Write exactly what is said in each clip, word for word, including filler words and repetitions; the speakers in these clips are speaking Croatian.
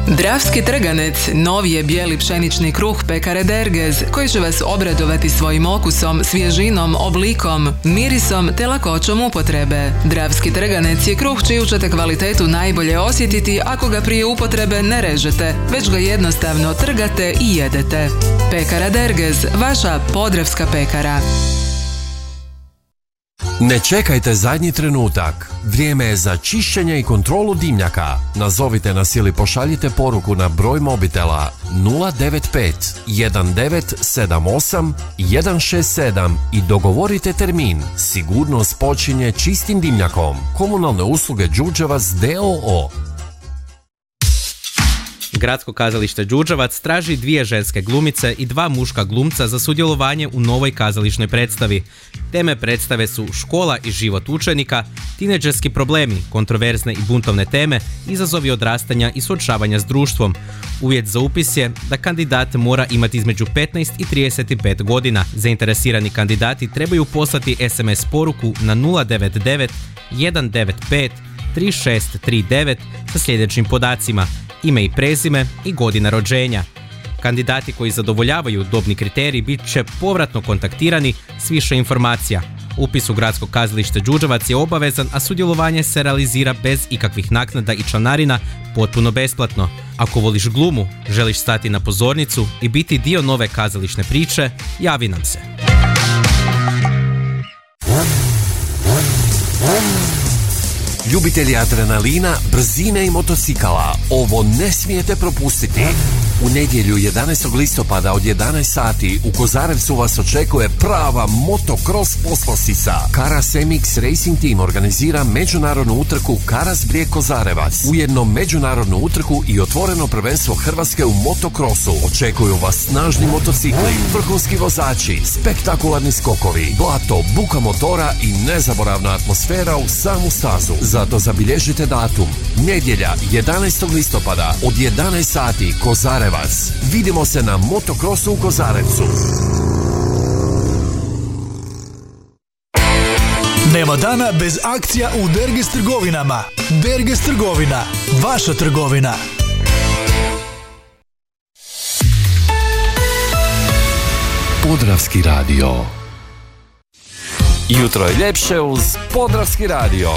Dravski trganec, novi je bijeli pšenični kruh pekare Dergez, koji će vas obradovati svojim okusom, svježinom, oblikom, mirisom te lakoćom upotrebe. Dravski trganec je kruh čiju ćete kvalitetu najbolje osjetiti ako ga prije upotrebe ne režete, već ga jednostavno trgate i jedete. Pekara Dergez, vaša podravska pekara. Ne čekajte zadnji trenutak. Vrijeme je za čišćenje i kontrolu dimnjaka. Nazovite nas ili pošaljite poruku na broj mobitela nula devet pet jedan devet sedam osam jedan šest sedam i dogovorite termin. Sigurnost počinje čistim dimnjakom. Komunalne usluge Đurđevac d o o. Gradsko kazalište Đurđevac traži dvije ženske glumice i dva muška glumca za sudjelovanje u novoj kazališnoj predstavi. Teme predstave su škola i život učenika, tinejdžerski problemi, kontroverzne i buntovne teme, izazovi odrastanja i suočavanja s društvom. Uvjet za upis je da kandidat mora imati između petnaest i trideset pet godina. Zainteresirani kandidati trebaju poslati es em es poruku na nula devet devet jedan devet pet tri šest tri devet sa sljedećim podacima: ime i prezime i godina rođenja. Kandidati koji zadovoljavaju dobni kriterij bit će povratno kontaktirani s više informacija. Upis u Gradsko kazalište Đurđevac je obavezan, a sudjelovanje se realizira bez ikakvih naknada i članarina, potpuno besplatno. Ako voliš glumu, želiš stati na pozornicu i biti dio nove kazališne priče, javi nam se. Ljubitelji adrenalina, brzine i motocikala, ovo ne smijete propustiti. U nedjelju jedanaestog listopada od jedanaest sati u Kozarevcu vas očekuje prava motocross poslosica. Karas M X Racing Team organizira međunarodnu utrku Karas Brijeg Kozarevac, ujedno međunarodnu utrku i otvoreno prvenstvo Hrvatske u motocrossu. Očekuju vas snažni motocikli, vrhunski vozači, spektakularni skokovi, blato, buka motora i nezaboravna atmosfera u samu stazu. Zato zabilježite datum. Nedjelja jedanaestog listopada od jedanaest sati Kozarevac. Vidimo se na motocrossu u Kozarevcu. Nema dana bez akcija u Dergez trgovinama. Dergez trgovina, vaša trgovina. Podravski radio. Jutro je ljepše uz Podravski radio.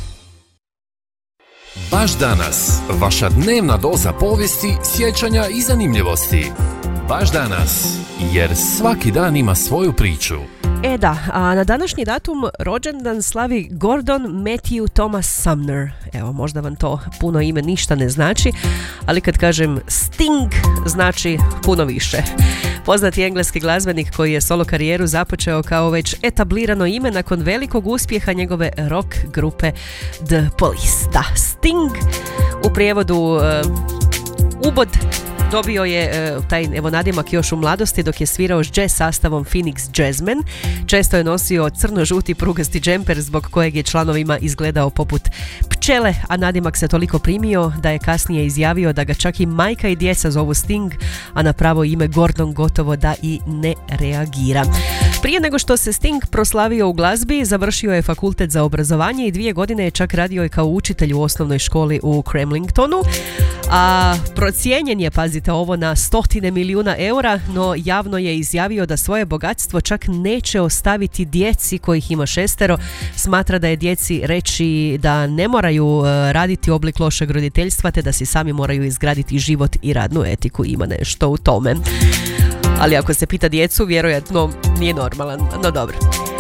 Baš danas, vaša dnevna doza povijesti, sjećanja i zanimljivosti. Baš danas, jer svaki dan ima svoju priču. E da, a na današnji datum rođendan slavi Gordon Matthew Thomas Sumner. Evo, možda vam to puno ime ništa ne znači, ali kad kažem Sting, znači puno više. Poznati engleski glazbenik koji je solo karijeru započeo kao već etablirano ime nakon velikog uspjeha njegove rock grupe The Police. Da, Sting, u prijevodu uh, ubod, dobio je uh, taj evo nadimak još u mladosti dok je svirao s jazz sastavom Phoenix Jazzmen. Često je nosio crno-žuti prugasti džemper zbog kojeg je članovima izgledao poput pčele, a nadimak se toliko primio da je kasnije izjavio da ga čak i majka i djeca zovu Sting, a na pravo ime Gordon gotovo da i ne reagira. Prije nego što se Sting proslavio u glazbi, završio je fakultet za obrazovanje i dvije godine je čak radio i kao učitelj u osnovnoj školi u Cramlingtonu, a procijenjen je, pazite ovo, na stotine milijuna eura, no javno je izjavio da svoje bogatstvo čak neće ostaviti djeci, kojih ima šestero. Smatra da je djeci reći da ne moraju raditi oblik lošeg roditeljstva, te da si sami moraju izgraditi život i radnu etiku. Ima nešto u tome. Ali ako se pita djecu, vjerojatno nije normalan, no dobro.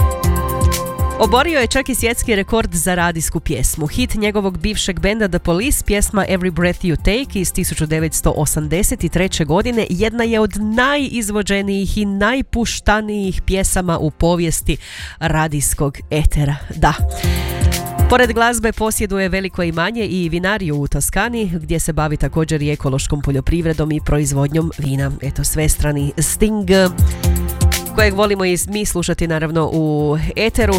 Oborio je čak i svjetski rekord za radijsku pjesmu. Hit njegovog bivšeg benda The Police, pjesma Every Breath You Take iz tisuću devetsto osamdeset treće. godine, jedna je od najizvođenijih i najpuštanijih pjesama u povijesti radijskog etera. Da. Pored glazbe posjeduje veliko imanje i vinariju u Toskani, gdje se bavi također i ekološkom poljoprivredom i proizvodnjom vina. Eto, svestrani Sting, kojeg volimo i mi slušati naravno u eteru.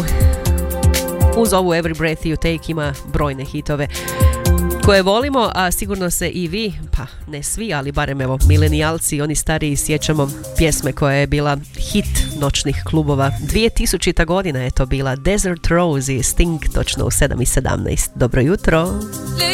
Uz ovu Every Breath You Take ima brojne hitove koje volimo, a sigurno se i vi, pa ne svi, ali barem evo milenijalci, oni stariji, sjećamo pjesme koja je bila hit noćnih klubova. dvije tisućita. godina je to bila, Desert Rose i Sting, točno u sedam i sedamnaest. Dobro jutro!